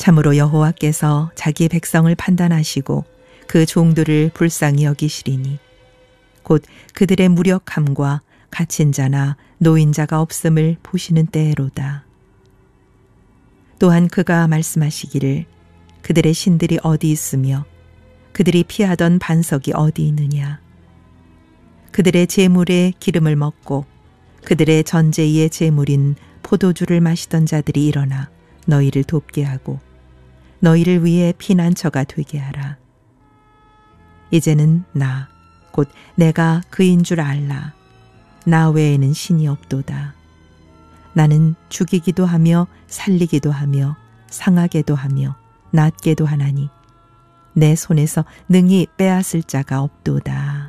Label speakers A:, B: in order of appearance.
A: 참으로 여호와께서 자기 백성을 판단하시고 그 종들을 불쌍히 여기시리니 곧 그들의 무력함과 갇힌 자나 노인자가 없음을 보시는 때로다. 또한 그가 말씀하시기를 그들의 신들이 어디 있으며 그들이 피하던 반석이 어디 있느냐. 그들의 제물에 기름을 먹고 그들의 전제의 제물인 포도주를 마시던 자들이 일어나 너희를 돕게 하고 너희를 위해 피난처가 되게 하라. 이제는 나 곧 내가 그인 줄 알라. 나 외에는 신이 없도다. 나는 죽이기도 하며 살리기도 하며 상하게도 하며 낫게도 하나니 내 손에서 능히 빼앗을 자가 없도다.